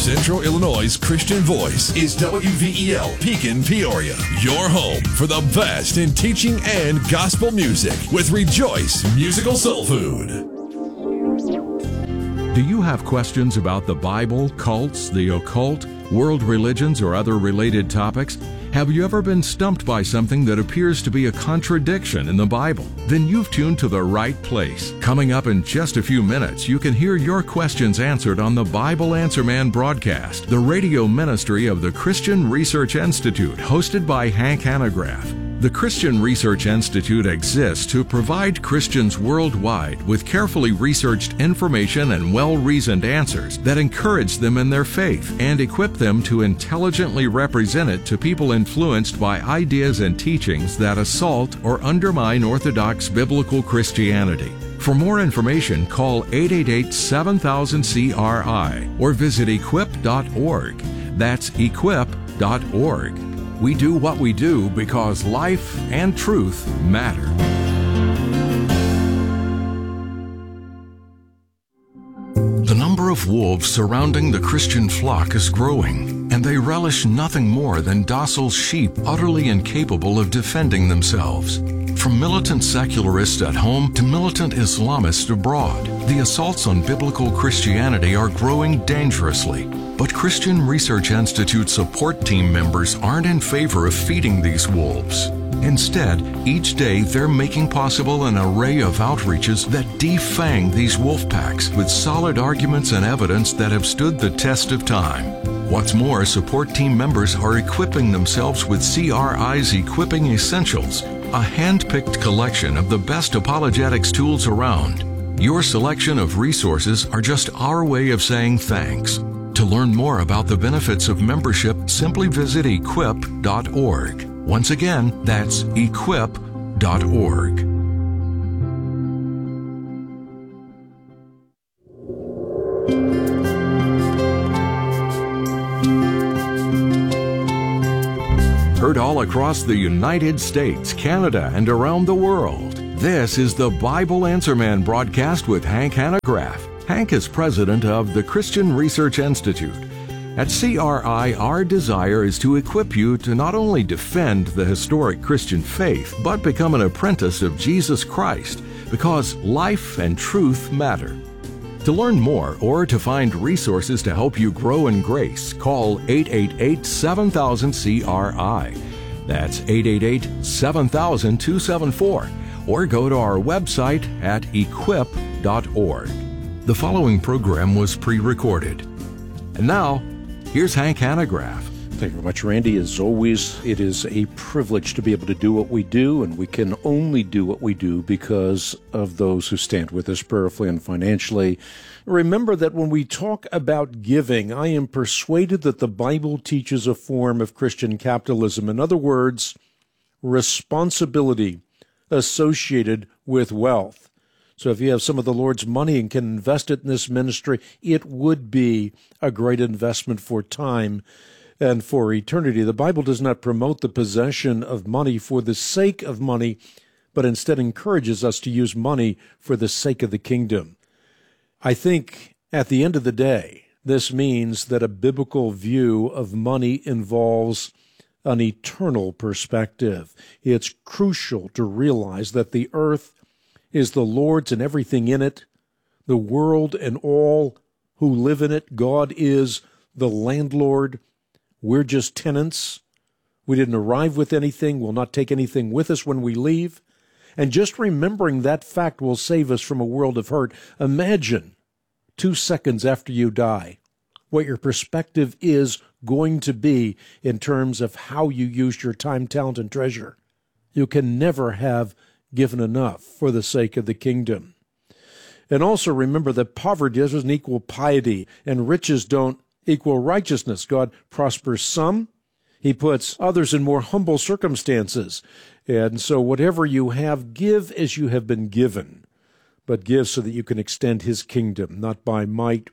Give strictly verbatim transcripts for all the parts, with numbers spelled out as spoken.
Central Illinois' Christian voice is W V E L Pekin Peoria, your home for the best in teaching and gospel music with Rejoice Musical Soul Food. Do you have questions about the Bible, cults, the occult, world religions, or other related topics? Have you ever been stumped by something that appears to be a contradiction in the Bible? Then you've tuned to the right place. Coming up in just a few minutes, you can hear your questions answered on the Bible Answer Man broadcast, the radio ministry of the Christian Research Institute, hosted by Hank Hanegraaff. The Christian Research Institute exists to provide Christians worldwide with carefully researched information and well-reasoned answers that encourage them in their faith and equip them to intelligently represent it to people influenced by ideas and teachings that assault or undermine Orthodox biblical Christianity. For more information, call eight eight eight, seven thousand, C R I or visit equip dot org. That's equip dot org. We do what we do because life and truth matter. The number of wolves surrounding the Christian flock is growing, and they relish nothing more than docile sheep utterly incapable of defending themselves. From militant secularists at home to militant Islamists abroad, the assaults on biblical Christianity are growing dangerously. But Christian Research Institute support team members aren't in favor of feeding these wolves. Instead, each day they're making possible an array of outreaches that defang these wolf packs with solid arguments and evidence that have stood the test of time. What's more, support team members are equipping themselves with C R I's Equipping Essentials, a hand-picked collection of the best apologetics tools around. Your selection of resources are just our way of saying thanks. To learn more about the benefits of membership, simply visit equip dot org. Once again, that's equip dot org. Heard all across the United States, Canada, and around the world, this is the Bible Answer Man broadcast with Hank Hanegraaff. Hank is president of the Christian Research Institute. At C R I, our desire is to equip you to not only defend the historic Christian faith, but become an apprentice of Jesus Christ, because life and truth matter. To learn more or to find resources to help you grow in grace, call eight eight eight, seven thousand, C R I. That's eight eight eight, seven thousand, two seven four. Or go to our website at equip dot org. The following program was pre-recorded. And now, here's Hank Hanegraaff. Thank you very much, Randy. As always, it is a privilege to be able to do what we do, and we can only do what we do because of those who stand with us prayerfully and financially. Remember that when we talk about giving, I am persuaded that the Bible teaches a form of Christian capitalism. In other words, responsibility associated with wealth. So if you have some of the Lord's money and can invest it in this ministry, it would be a great investment for time and for eternity. The Bible does not promote the possession of money for the sake of money, but instead encourages us to use money for the sake of the kingdom. I think at the end of the day, this means that a biblical view of money involves an eternal perspective. It's crucial to realize that the earth is the Lord's and everything in it, the world and all who live in it. God is the landlord. We're just tenants. We didn't arrive with anything. We'll not take anything with us when we leave. And just remembering that fact will save us from a world of hurt. Imagine two seconds after you die what your perspective is going to be in terms of how you used your time, talent, and treasure. You can never have given enough for the sake of the kingdom. And also remember that poverty doesn't equal piety, and riches don't equal righteousness. God prospers some. He puts others in more humble circumstances. And so whatever you have, give as you have been given, but give so that you can extend his kingdom, not by might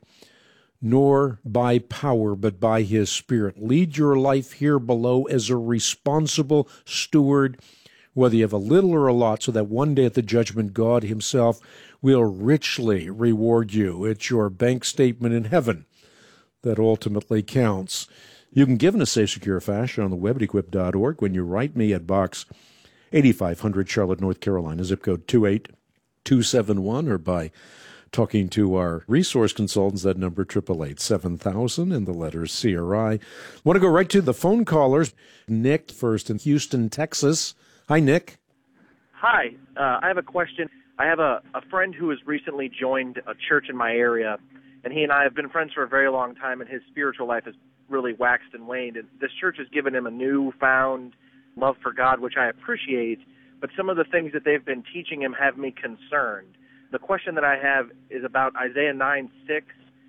nor by power, but by his Spirit. Lead your life here below as a responsible steward, whether you have a little or a lot, so that one day at the judgment, God himself will richly reward you. It's your bank statement in heaven that ultimately counts. You can give in a safe, secure fashion on the web at equip dot org when you write me at Box eighty-five hundred, Charlotte, North Carolina, zip code two eight two seven one, or by talking to our resource consultants, that number, eight eight eight, seven thousand, and the letters C R I. Want to go right to the phone callers. Nick first in Houston, Texas. Hi, Nick. Hi. Uh, I have a question. I have a, a friend who has recently joined a church in my area, and he and I have been friends for a very long time, and his spiritual life has really waxed and waned. And this church has given him a newfound love for God, which I appreciate, but some of the things that they've been teaching him have me concerned. The question that I have is about Isaiah nine six.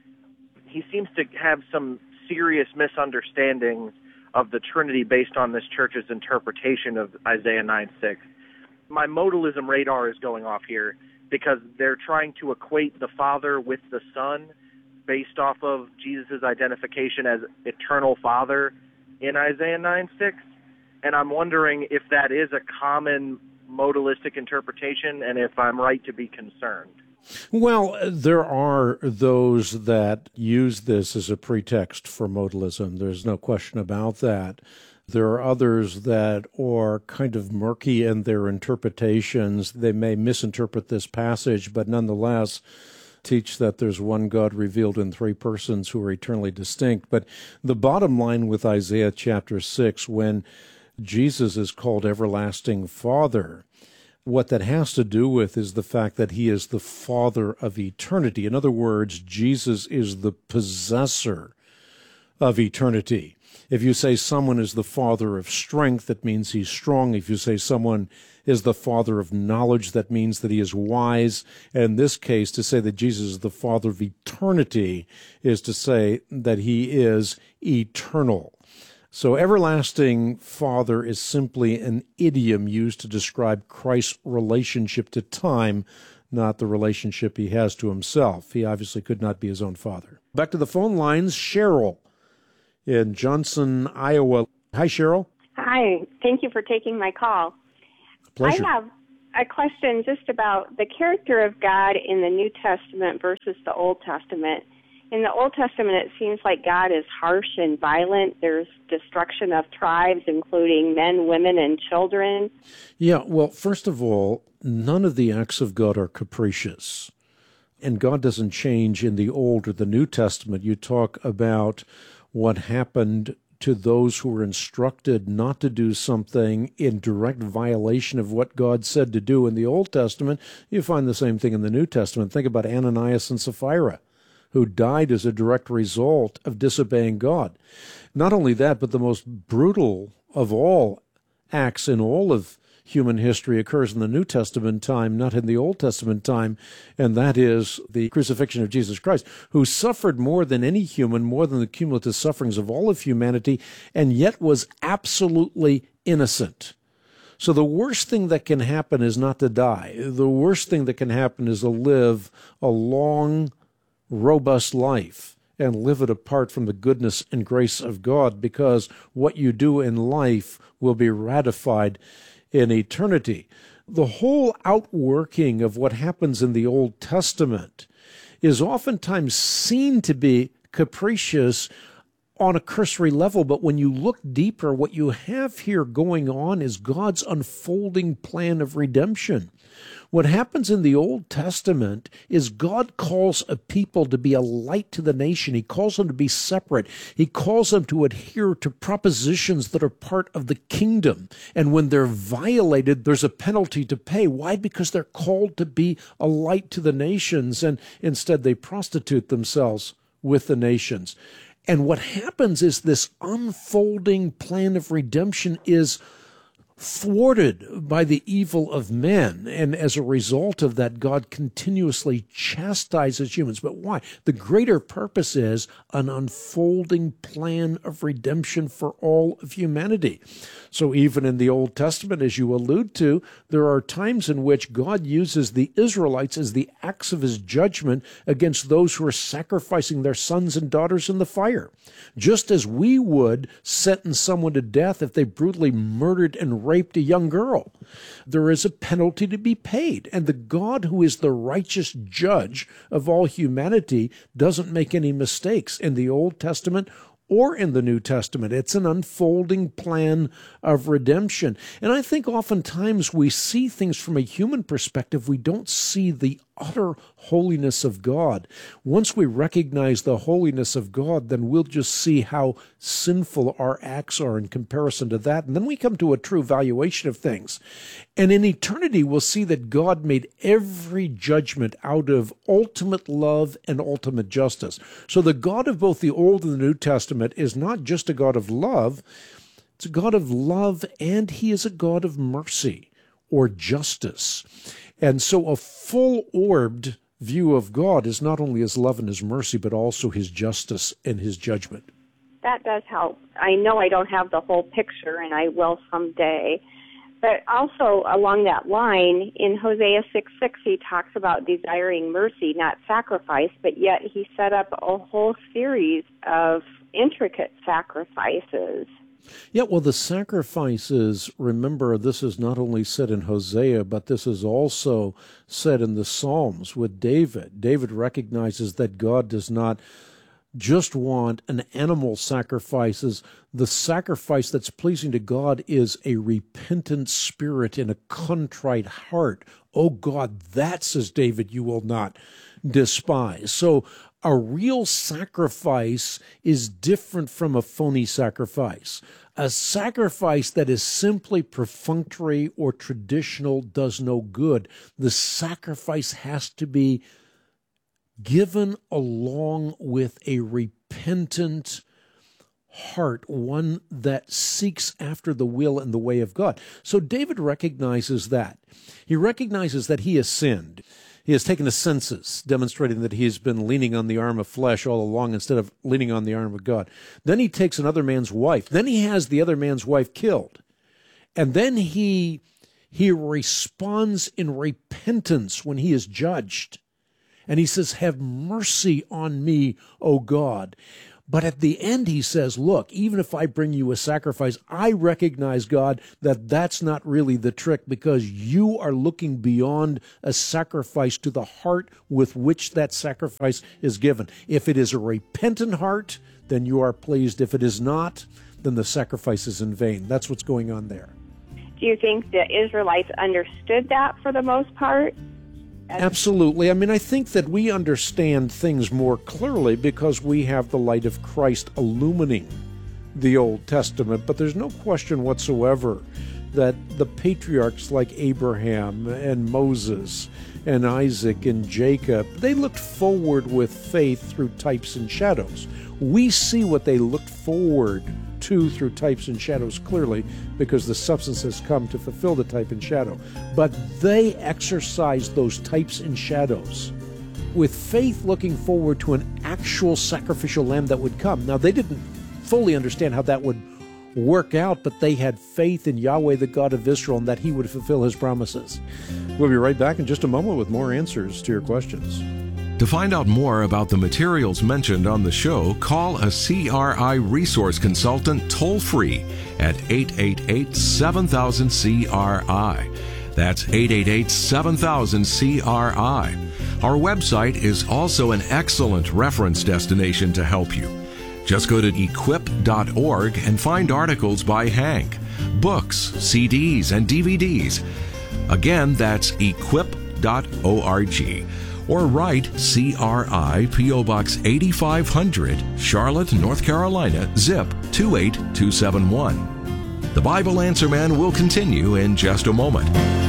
He seems to have some serious misunderstandings of the Trinity based on this church's interpretation of Isaiah nine six. My modalism radar is going off here because they're trying to equate the Father with the Son based off of Jesus' identification as eternal Father in Isaiah nine six. And I'm wondering if that is a common modalistic interpretation and if I'm right to be concerned. Well, there are those that use this as a pretext for modalism. There's no question about that. There are others that are kind of murky in their interpretations. They may misinterpret this passage, but nonetheless teach that there's one God revealed in three persons who are eternally distinct. But the bottom line with Isaiah chapter six, when Jesus is called Everlasting Father, what that has to do with is the fact that he is the Father of eternity. In other words, Jesus is the possessor of eternity. If you say someone is the father of strength, that means he's strong. If you say someone is the father of knowledge, that means that he is wise. And in this case, to say that Jesus is the father of eternity is to say that he is eternal. So everlasting Father is simply an idiom used to describe Christ's relationship to time, not the relationship he has to himself. He obviously could not be his own father. Back to the phone lines, Cheryl in Johnson, Iowa. Hi, Cheryl. Hi. Thank you for taking my call. Pleasure. I have a question just about the character of God in the New Testament versus the Old Testament. In the Old Testament, it seems like God is harsh and violent. There's destruction of tribes, including men, women, and children. Yeah, well, first of all, none of the acts of God are capricious. And God doesn't change in the Old or the New Testament. You talk about what happened to those who were instructed not to do something in direct violation of what God said to do in the Old Testament. You find the same thing in the New Testament. Think about Ananias and Sapphira, who died as a direct result of disobeying God. Not only that, but the most brutal of all acts in all of human history occurs in the New Testament time, not in the Old Testament time, and that is the crucifixion of Jesus Christ, who suffered more than any human, more than the cumulative sufferings of all of humanity, and yet was absolutely innocent. So the worst thing that can happen is not to die. The worst thing that can happen is to live a long, robust life and live it apart from the goodness and grace of God, because what you do in life will be ratified in eternity. The whole outworking of what happens in the Old Testament is oftentimes seen to be capricious on a cursory level, but when you look deeper, what you have here going on is God's unfolding plan of redemption. What happens in the Old Testament is God calls a people to be a light to the nation. He calls them to be separate. He calls them to adhere to propositions that are part of the kingdom. And when they're violated, there's a penalty to pay. Why? Because they're called to be a light to the nations, and instead they prostitute themselves with the nations. And what happens is this unfolding plan of redemption is thwarted by the evil of men, and as a result of that, God continuously chastises humans. But why? The greater purpose is an unfolding plan of redemption for all of humanity. So even in the Old Testament, as you allude to, there are times in which God uses the Israelites as the acts of his judgment against those who are sacrificing their sons and daughters in the fire. Just as we would sentence someone to death if they brutally murdered and raped raped a young girl. There is a penalty to be paid. And the God who is the righteous judge of all humanity doesn't make any mistakes in the Old Testament or in the New Testament. It's an unfolding plan of redemption. And I think oftentimes we see things from a human perspective. We don't see the utter holiness of God. Once we recognize the holiness of God, then we'll just see how sinful our acts are in comparison to that. And then we come to a true valuation of things. And in eternity, we'll see that God made every judgment out of ultimate love and ultimate justice. So the God of both the Old and the New Testament is not just a God of love, it's a God of love, and he is a God of mercy or justice. And so a full-orbed view of God is not only his love and his mercy, but also his justice and his judgment. That does help. I know I don't have the whole picture, and I will someday. But also along that line, in Hosea six six, he talks about desiring mercy, not sacrifice, but yet he set up a whole series of intricate sacrifices. Yeah, well, the sacrifices, remember, this is not only said in Hosea, but this is also said in the Psalms with David. David recognizes that God does not just want an animal sacrifices. The sacrifice that's pleasing to God is a repentant spirit and a contrite heart. Oh God, that, says David, you will not despise. So a real sacrifice is different from a phony sacrifice. A sacrifice that is simply perfunctory or traditional does no good. The sacrifice has to be given along with a repentant heart, one that seeks after the will and the way of God. So David recognizes that. He recognizes that he has sinned. He has taken a census, demonstrating that he has been leaning on the arm of flesh all along instead of leaning on the arm of God. Then he takes another man's wife. Then he has the other man's wife killed. And then he, he responds in repentance when he is judged. And he says, have mercy on me, O God. But at the end, he says, look, even if I bring you a sacrifice, I recognize, God, that that's not really the trick, because you are looking beyond a sacrifice to the heart with which that sacrifice is given. If it is a repentant heart, then you are pleased. If it is not, then the sacrifice is in vain. That's what's going on there. Do you think the Israelites understood that for the most part? Absolutely. I mean, I think that we understand things more clearly because we have the light of Christ illumining the Old Testament. But there's no question whatsoever that the patriarchs like Abraham and Moses and Isaac and Jacob, they looked forward with faith through types and shadows. We see what they looked forward to through types and shadows clearly, because the substance has come to fulfill the type and shadow. But they exercised those types and shadows with faith, looking forward to an actual sacrificial lamb that would come. Now, they didn't fully understand how that would work out, but they had faith in Yahweh, the God of Israel, and that he would fulfill his promises. We'll be right back in just a moment with more answers to your questions. To find out more about the materials mentioned on the show, call a C R I resource consultant toll-free at eight eight eight, seven thousand, C R I. That's eight eight eight, seven thousand, C R I. Our website is also an excellent reference destination to help you. Just go to equip dot org and find articles by Hank, books, C Ds, and D V Ds. Again, that's equip dot org. Or write C R I, P O Box eighty-five hundred, Charlotte, North Carolina, zip two eight two seven one. The Bible Answer Man will continue in just a moment.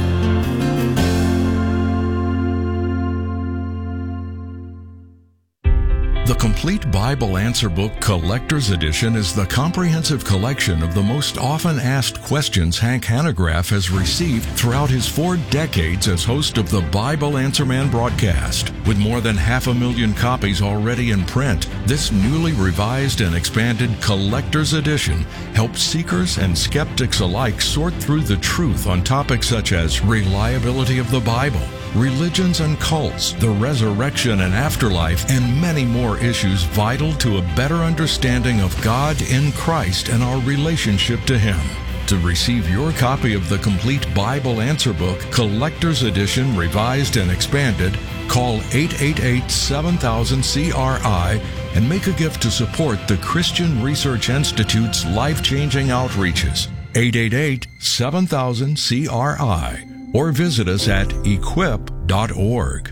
The Complete Bible Answer Book Collector's Edition is the comprehensive collection of the most often asked questions Hank Hanegraaff has received throughout his four decades as host of the Bible Answer Man broadcast. With more than half a million copies already in print, this newly revised and expanded Collector's Edition helps seekers and skeptics alike sort through the truth on topics such as reliability of the Bible, religions and cults, the resurrection and afterlife, and many more issues vital to a better understanding of God in Christ and our relationship to Him. To receive your copy of the complete Bible Answer Book, Collector's Edition, Revised and Expanded, call eight eight eight, seven thousand, C R I and make a gift to support the Christian Research Institute's life-changing outreaches. eight eight eight, seven thousand, C R I or visit us at equip dot org.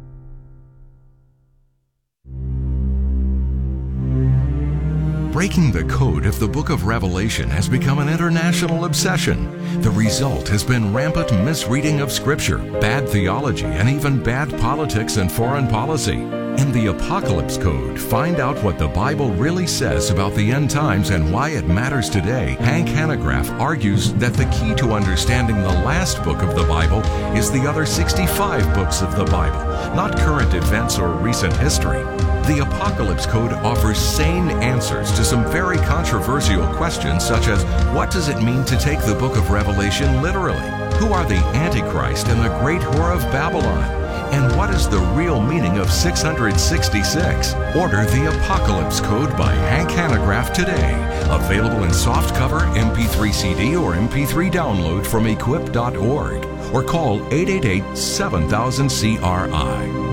Breaking the code of the book of Revelation has become an international obsession. The result has been rampant misreading of Scripture, bad theology, and even bad politics and foreign policy. In the Apocalypse Code, find out what the Bible really says about the end times and why it matters today. Hank Hanegraaff argues that the key to understanding the last book of the Bible is the other sixty-five books of the Bible, not current events or recent history. The Apocalypse Code offers sane answers to some very controversial questions, such as, what does it mean to take the book of Revelation literally? Who are the Antichrist and the great whore of Babylon? And what is the real meaning of six hundred sixty-six? Order the Apocalypse Code by Hank Hanegraaff today. Available in softcover, M P three C D, or M P three download from equip dot org. Or call eight eight eight, seven thousand, C R I.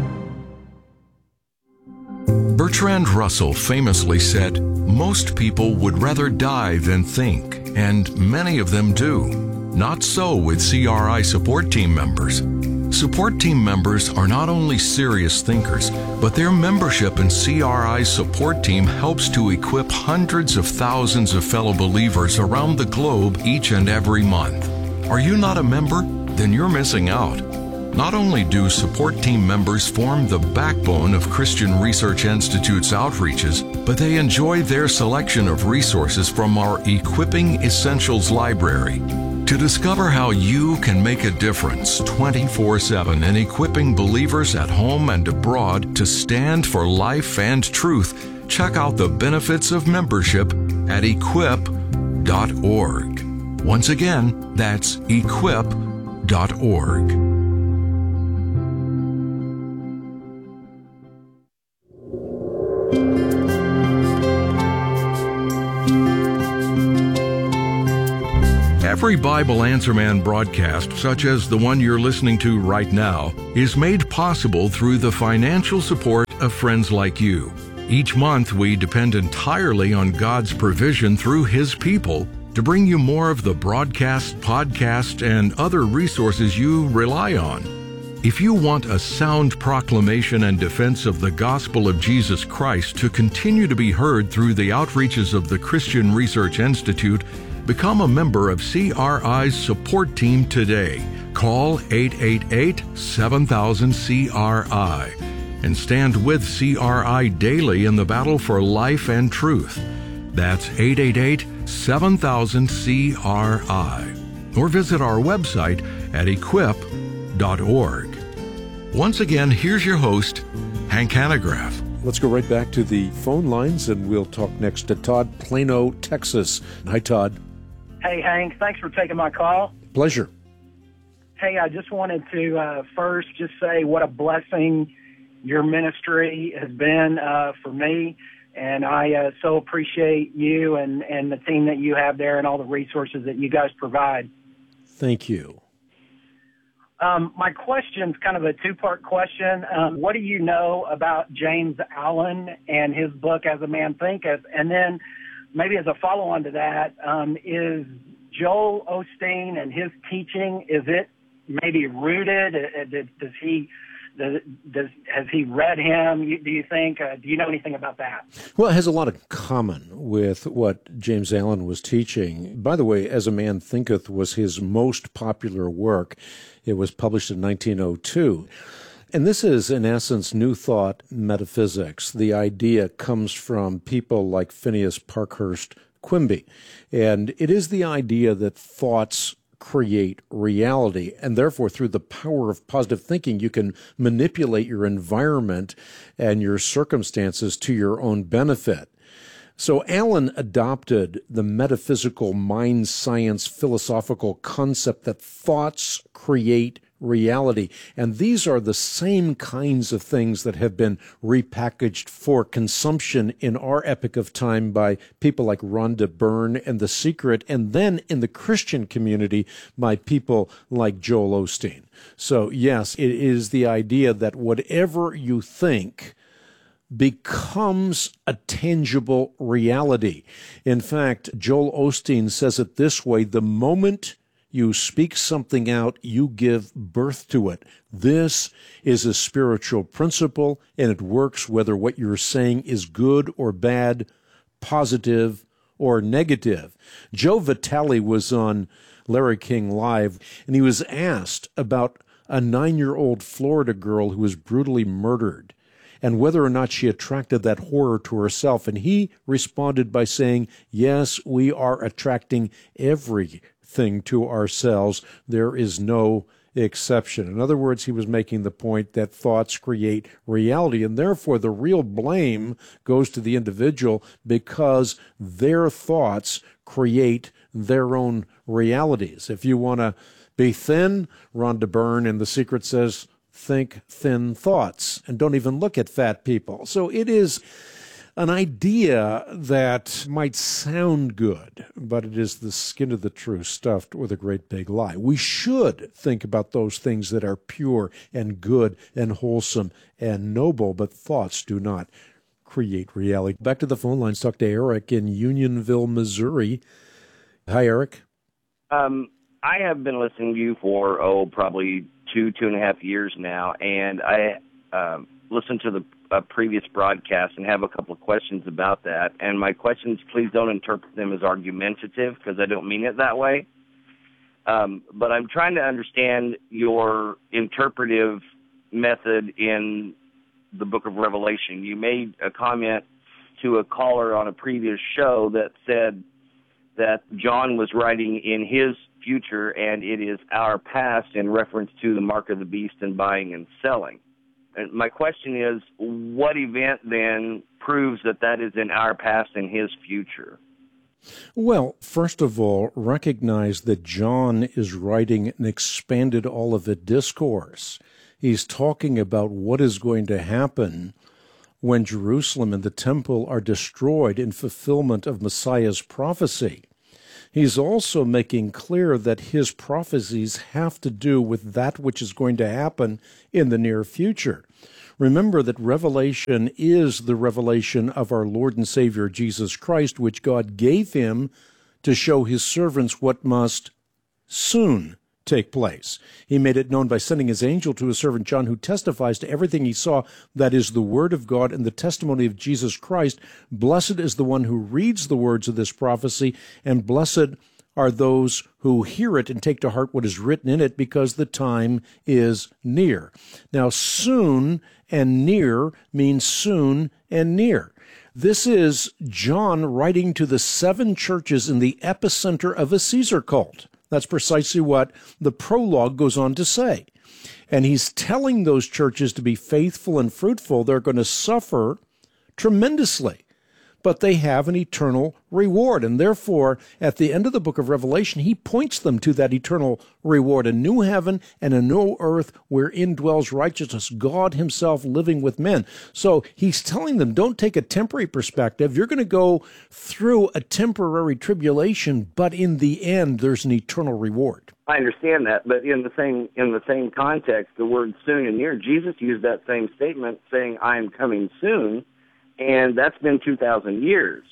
Bertrand Russell famously said, "Most people would rather die than think," and many of them do. Not so with C R I support team members. Support team members are not only serious thinkers, but their membership in C R I's support team helps to equip hundreds of thousands of fellow believers around the globe each and every month. Are you not a member? Then you're missing out. Not only do support team members form the backbone of Christian Research Institute's outreaches, but they enjoy their selection of resources from our Equipping Essentials library. To discover how you can make a difference twenty-four seven in equipping believers at home and abroad to stand for life and truth, check out the benefits of membership at equip dot org. Once again, that's equip dot org. Every Bible Answer Man broadcast, such as the one you're listening to right now, is made possible through the financial support of friends like you. Each month, we depend entirely on God's provision through His people to bring you more of the broadcast, podcast, and other resources you rely on. If you want a sound proclamation and defense of the gospel of Jesus Christ to continue to be heard through the outreaches of the Christian Research Institute, become a member of C R I's support team today. Call eight eight eight, seven thousand, C R I and stand with C R I daily in the battle for life and truth. That's eight eight eight, seven thousand, C R I. Or visit our website at equip dot org. Once again, here's your host, Hank Hanegraaff. Let's go right back to the phone lines, and we'll talk next to Todd, Plano, Texas. Hi, Todd. Hey, Hank. Thanks for taking my call. Pleasure. Hey, I just wanted to uh, first just say what a blessing your ministry has been uh, for me, and I uh, so appreciate you and, and the team that you have there and all the resources that you guys provide. Thank you. Um, my question's kind of a two-part question. Um, what do you know about James Allen and his book, As a Man Thinketh? And then maybe as a follow-on to that, um, is Joel Osteen and his teaching, is it maybe rooted? Does he, does, does, has he read him, do you think? Uh, do you know anything about that? Well, it has a lot in common with what James Allen was teaching. By the way, As a Man Thinketh was his most popular work. It was published in nineteen oh two. And this is, in essence, New Thought metaphysics. The idea comes from people like Phineas Parkhurst Quimby. And it is the idea that thoughts create reality. And therefore, through the power of positive thinking, you can manipulate your environment and your circumstances to your own benefit. So Allen adopted the metaphysical mind science philosophical concept that thoughts create reality. And these are the same kinds of things that have been repackaged for consumption in our epoch of time by people like Rhonda Byrne and The Secret, and then in the Christian community by people like Joel Osteen. So, yes, it is the idea that whatever you think becomes a tangible reality. In fact, Joel Osteen says it this way: the moment you speak something out, you give birth to it. This is a spiritual principle, and it works whether what you're saying is good or bad, positive or negative. Joe Vitale was on Larry King Live, and he was asked about a nine-year-old Florida girl who was brutally murdered, and whether or not she attracted that horror to herself. And he responded by saying, yes, we are attracting everything to ourselves. There is no exception. In other words, he was making the point that thoughts create reality, and therefore the real blame goes to the individual because their thoughts create their own realities. If you want to be thin, Rhonda Byrne in The Secret says, think thin thoughts and don't even look at fat people. So it is an idea that might sound good, but it is the skin of the truth stuffed with a great big lie. We should think about those things that are pure and good and wholesome and noble, but thoughts do not create reality. Back to the phone lines. Talk to Eric in Unionville, Missouri. Hi, Eric. Um, I have been listening to you for, oh, probably two, two and a half years now, and I uh, listened to the uh, previous broadcast and have a couple of questions about that. And my questions, please don't interpret them as argumentative, because I don't mean it that way. Um, but I'm trying to understand your interpretive method in the book of Revelation. You made a comment to a caller on a previous show that said that John was writing in his future, and it is our past, in reference to the mark of the beast and buying and selling. And my question is, what event then proves that that is in our past and his future? Well, first of all, recognize that John is writing an expanded Olivet discourse. He's talking about what is going to happen when Jerusalem and the temple are destroyed in fulfillment of Messiah's prophecy. He's also making clear that his prophecies have to do with that which is going to happen in the near future. Remember that Revelation is the revelation of our Lord and Savior Jesus Christ, which God gave him to show his servants what must soon take place. He made it known by sending his angel to his servant John, who testifies to everything he saw. That is the word of God and the testimony of Jesus Christ. Blessed is the one who reads the words of this prophecy, and blessed are those who hear it and take to heart what is written in it, because the time is near. Now, soon and near means soon and near. This is John writing to the seven churches in the epicenter of a Caesar cult. That's precisely what the prologue goes on to say. And he's telling those churches to be faithful and fruitful. They're going to suffer tremendously, but they have an eternal reward. And therefore, at the end of the book of Revelation, he points them to that eternal reward, a new heaven and a new earth wherein dwells righteousness, God himself living with men. So he's telling them, don't take a temporary perspective. You're going to go through a temporary tribulation, but in the end, there's an eternal reward. I understand that, but in the same in the same context, the word soon and near, Jesus used that same statement saying, I am coming soon. And that's been two thousand years.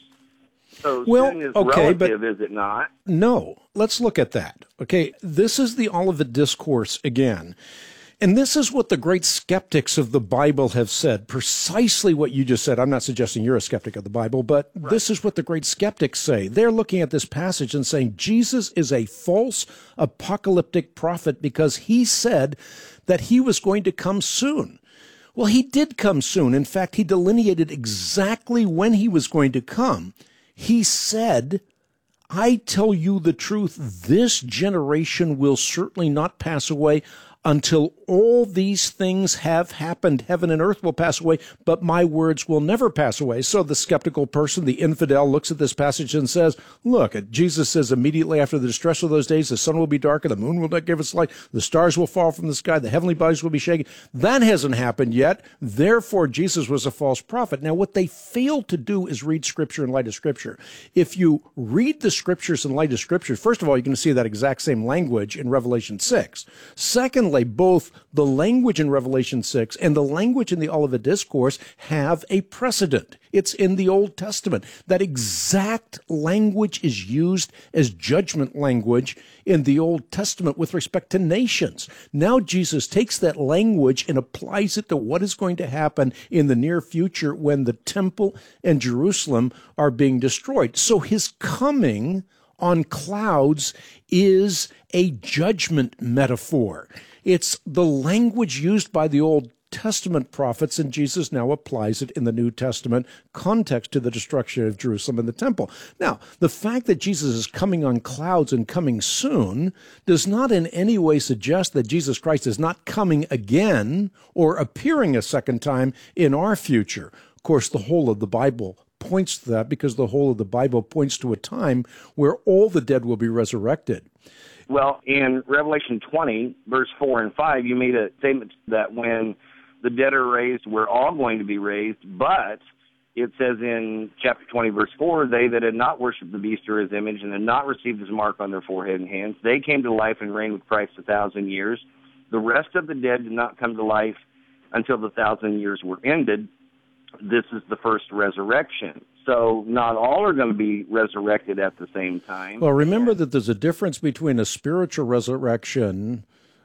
So well, soon is okay, relative, but is it not? No. Let's look at that. Okay, this is the Olivet Discourse again. And this is what the great skeptics of the Bible have said, precisely what you just said. I'm not suggesting you're a skeptic of the Bible, but right. This is what the great skeptics say. They're looking at this passage and saying Jesus is a false apocalyptic prophet because he said that he was going to come soon. Well, he did come soon. In fact, he delineated exactly when he was going to come. He said, I tell you the truth, this generation will certainly not pass away until all these things have happened. Heaven and earth will pass away, but my words will never pass away. So the skeptical person, the infidel, looks at this passage and says, look, Jesus says immediately after the distress of those days, the sun will be darker, the moon will not give its light, the stars will fall from the sky, the heavenly bodies will be shaken. That hasn't happened yet. Therefore, Jesus was a false prophet. Now, what they fail to do is read Scripture in light of Scripture. If you read the Scriptures in light of Scripture, first of all, you can see that exact same language in Revelation six. Secondly, both the language in Revelation six and the language in the Olivet Discourse have a precedent. It's in the Old Testament. That exact language is used as judgment language in the Old Testament with respect to nations. Now Jesus takes that language and applies it to what is going to happen in the near future when the temple and Jerusalem are being destroyed. So his coming on clouds is a judgment metaphor. It's the language used by the Old Testament prophets, and Jesus now applies it in the New Testament context to the destruction of Jerusalem and the temple. Now, the fact that Jesus is coming on clouds and coming soon does not in any way suggest that Jesus Christ is not coming again or appearing a second time in our future. Of course, the whole of the Bible points to that, because the whole of the Bible points to a time where all the dead will be resurrected. Well, in Revelation twenty, verse four and five, you made a statement that when the dead are raised, we're all going to be raised, but it says in chapter twenty, verse four, they that had not worshipped the beast or his image and had not received his mark on their forehead and hands, they came to life and reigned with Christ a thousand years. The rest of the dead did not come to life until the thousand years were ended. This is the first resurrection. So not all are going to be resurrected at the same time. Well, remember that there's a difference between a spiritual resurrection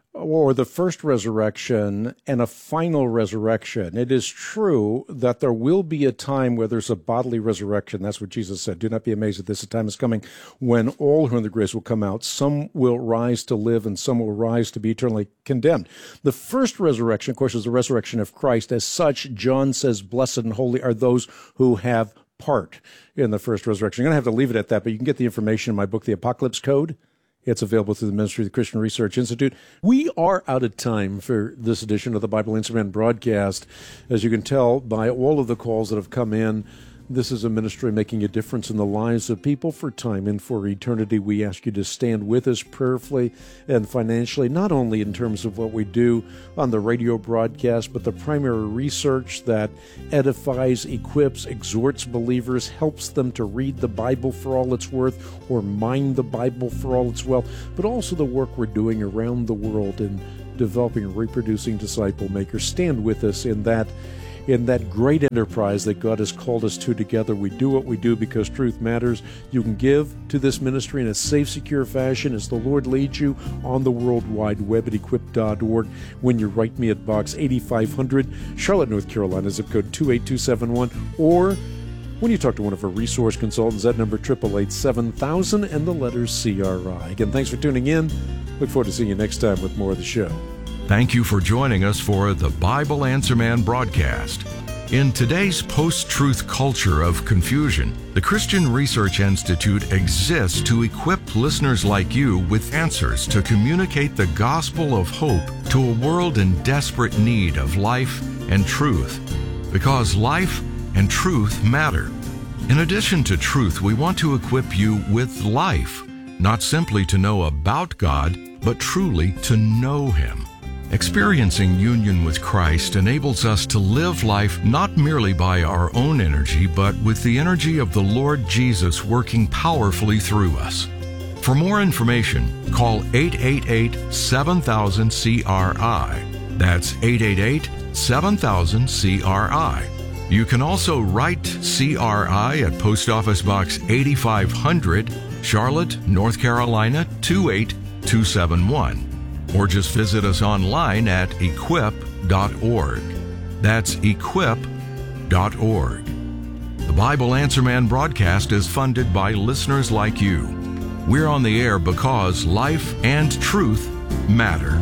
or the first resurrection and a final resurrection. It is true that there will be a time where there's a bodily resurrection. That's what Jesus said. Do not be amazed at this. A time is coming when all who are in the graves will come out. Some will rise to live and some will rise to be eternally condemned. The first resurrection, of course, is the resurrection of Christ. As such, John says, blessed and holy are those who have part in the first resurrection. I'm going to have to leave it at that, but you can get the information in my book, The Apocalypse Code. It's available through the Ministry of the Christian Research Institute. We are out of time for this edition of the Bible Answer Man broadcast. As you can tell by all of the calls that have come in, this is a ministry making a difference in the lives of people for time and for eternity. We ask you to stand with us prayerfully and financially, not only in terms of what we do on the radio broadcast, but the primary research that edifies, equips, exhorts believers, helps them to read the Bible for all it's worth or mine the Bible for all it's wealth, but also the work we're doing around the world in developing and reproducing disciple makers. Stand with us in that in that great enterprise that God has called us to together. We do what we do because truth matters. You can give to this ministry in a safe, secure fashion as the Lord leads you on the World Wide Web at equip dot org. When you write me at Box eighty-five hundred, Charlotte, North Carolina, zip code two eight two seven one, or when you talk to one of our resource consultants, that number, eight eight eight, seven thousand, and the letters C R I. Again, thanks for tuning in. Look forward to seeing you next time with more of the show. Thank you for joining us for the Bible Answer Man broadcast. In today's post-truth culture of confusion, the Christian Research Institute exists to equip listeners like you with answers to communicate the gospel of hope to a world in desperate need of life and truth, because life and truth matter. In addition to truth, we want to equip you with life, not simply to know about God, but truly to know Him. Experiencing union with Christ enables us to live life not merely by our own energy, but with the energy of the Lord Jesus working powerfully through us. For more information, call eight eight eight, seven thousand, C R I. That's eight eight eight, seven thousand, C R I. You can also write C R I at Post Office Box eighty-five hundred, Charlotte, North Carolina, two eight two seven one. Or just visit us online at equip dot org. That's equip dot org. The Bible Answer Man broadcast is funded by listeners like you. We're on the air because life and truth matter.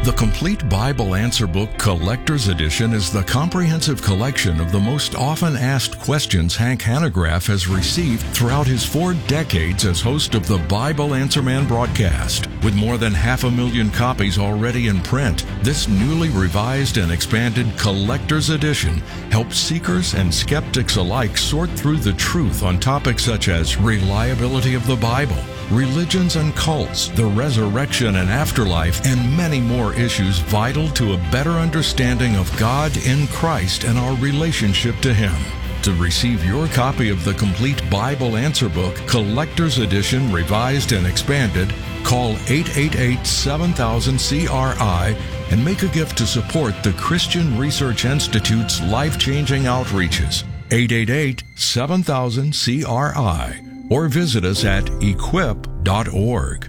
The Complete Bible Answer Book Collector's Edition is the comprehensive collection of the most often asked questions Hank Hanegraaff has received throughout his four decades as host of the Bible Answer Man broadcast. With more than half a million copies already in print, this newly revised and expanded Collector's Edition helps seekers and skeptics alike sort through the truth on topics such as reliability of the Bible, religions and cults, the resurrection and afterlife, and many more issues vital to a better understanding of God in Christ and our relationship to Him. To receive your copy of the Complete Bible Answer Book, Collector's Edition, Revised and Expanded, call eight eight eight, seven thousand, C R I and make a gift to support the Christian Research Institute's life-changing outreaches. eight eight eight, seven thousand, C R I. Or visit us at equip dot org.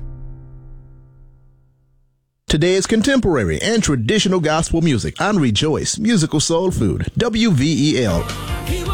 Today's contemporary and traditional gospel music on Rejoice Musical Soul Food, W V E L.